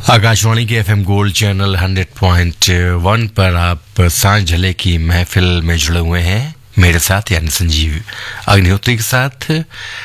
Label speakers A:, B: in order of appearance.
A: आकाशवाणी के FM gold channel 100.1 पर आप सांझ ढले की महफिल में जुड़े हुए हैं मेरे साथ यानी संजीव अग्निहोत्री के साथ।